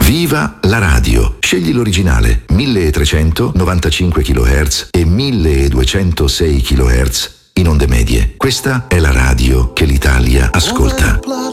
Viva la radio! Scegli l'originale 1395 kHz e 1206 kHz in onde medie. Questa è la radio che l'Italia ascolta.